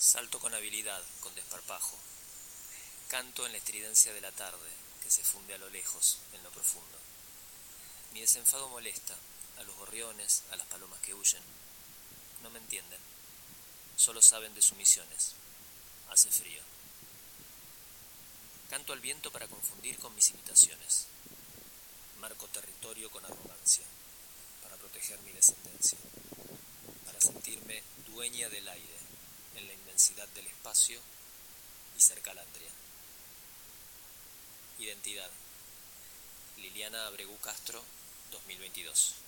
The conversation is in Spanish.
Salto con habilidad, con desparpajo. Canto en la estridencia de la tarde, que se funde a lo lejos, en lo profundo. Mi desenfado molesta a los gorriones, a las palomas que huyen. No me entienden. Solo saben de sumisiones. Hace frío. Canto al viento para confundir con mis imitaciones. Marco territorio con arrogancia, para proteger mi descendencia, para sentirme dueña del aire, en la inmensidad del espacio y ser calandria. Identidad. Liliana Abregu Castro, 2022.